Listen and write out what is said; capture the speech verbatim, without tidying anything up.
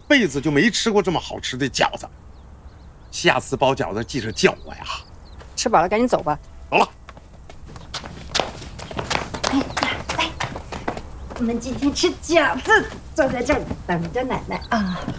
辈子就没吃过这么好吃的饺子。下次包饺子记着叫我呀。 吃饱了赶紧走吧。 走了。 哎，来，我们今天吃饺子，坐在这儿等着奶奶啊。